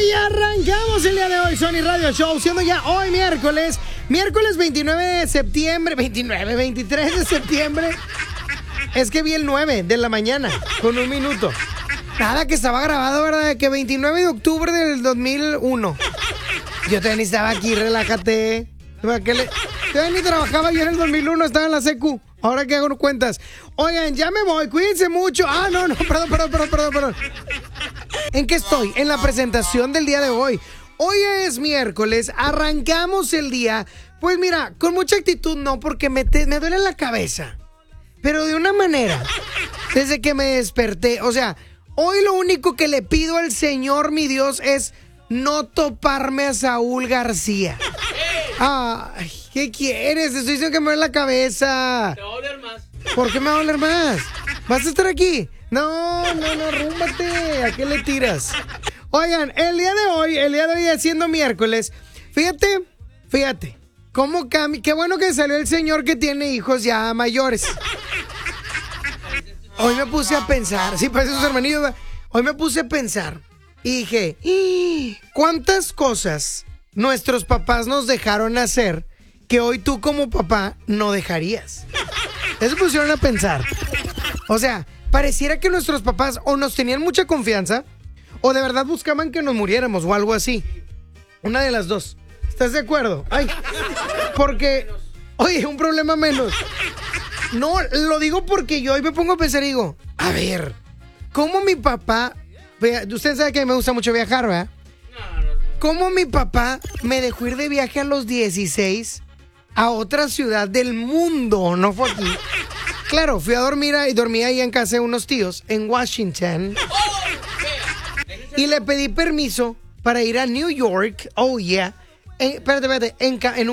Y arrancamos el día de hoy, Sony Radio Show, siendo ya hoy miércoles 29 de septiembre, 23 de septiembre. Es que vi el 9 de la mañana, con un minuto. Nada, que estaba grabado, ¿verdad? Que 29 de octubre del 2001. Yo todavía ni estaba aquí, relájate. Todavía ni trabajaba yo en el 2001, estaba en la secu. Ahora que hago cuentas. Oigan, ya me voy, cuídense mucho. No, perdón. ¿En qué estoy? En la presentación del día de hoy. Hoy es miércoles, arrancamos el día. Pues mira, con mucha actitud no, porque me duele la cabeza. Pero de una manera, desde que me desperté. O sea, hoy lo único que le pido al Señor, mi Dios, es no toparme a Saúl García. Ay, ¿qué quieres? Te estoy diciendo que me duele la cabeza. Te va a doler más. ¿Por qué me va a doler más? ¿Vas a estar aquí? No, rúmbate. ¿A qué le tiras? Oigan, el día de hoy siendo miércoles, fíjate, cómo cambia. Qué bueno que salió el señor que tiene hijos ya mayores. Hoy me puse a pensar, sí, parece sus hermanillos, ¿verdad? Hoy me puse a pensar y dije, ¿cuántas cosas nuestros papás nos dejaron hacer que hoy tú como papá no dejarías? Eso pusieron a pensar. O sea, pareciera que nuestros papás o nos tenían mucha confianza o de verdad buscaban que nos muriéramos o algo así. Una de las dos. ¿Estás de acuerdo? Ay, porque, oye, un problema menos. No, lo digo porque yo hoy me pongo a pensar y digo, a ver, ¿cómo mi papá... Usted sabe que me gusta mucho viajar, ¿verdad? ¿Cómo mi papá me dejó ir de viaje a los 16 a otra ciudad del mundo? No fue aquí. Claro, fui a dormir y dormí ahí en casa de unos tíos en Washington. Y le pedí permiso para ir a New York. Oh, yeah. Espérate. En un